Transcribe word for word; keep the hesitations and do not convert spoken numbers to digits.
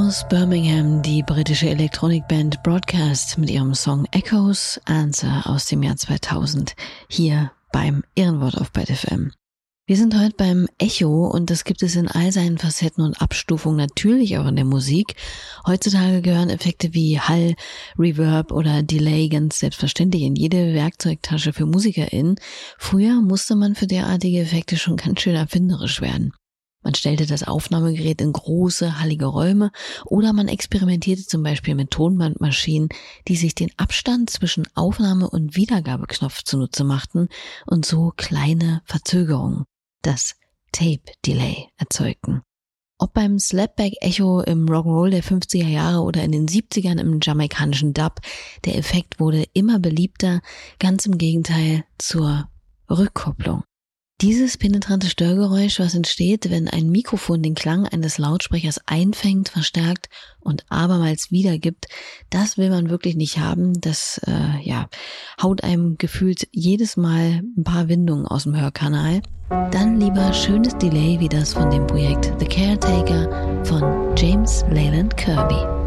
Aus Birmingham die britische Elektronikband Broadcast mit ihrem Song Echoes Answer aus dem Jahr zweitausend hier beim Ehrenwort auf Byte F M. Wir sind heute beim Echo und das gibt es in all seinen Facetten und Abstufungen natürlich auch in der Musik. Heutzutage gehören Effekte wie Hall, Reverb oder Delay ganz selbstverständlich in jede Werkzeugtasche für MusikerInnen. Früher musste man für derartige Effekte schon ganz schön erfinderisch werden. Man stellte das Aufnahmegerät in große, hallige Räume oder man experimentierte zum Beispiel mit Tonbandmaschinen, die sich den Abstand zwischen Aufnahme- und Wiedergabeknopf zunutze machten und so kleine Verzögerungen, das Tape-Delay, erzeugten. Ob beim Slapback-Echo im Rock'n'Roll der fünfziger Jahre oder in den siebzigern im jamaikanischen Dub, der Effekt wurde immer beliebter, ganz im Gegenteil zur Rückkopplung. Dieses penetrante Störgeräusch, was entsteht, wenn ein Mikrofon den Klang eines Lautsprechers einfängt, verstärkt und abermals wiedergibt, das will man wirklich nicht haben. Das äh, ja, haut einem gefühlt jedes Mal ein paar Windungen aus dem Hörkanal. Dann lieber schönes Delay wie das von dem Projekt The Caretaker von James Leyland Kirby.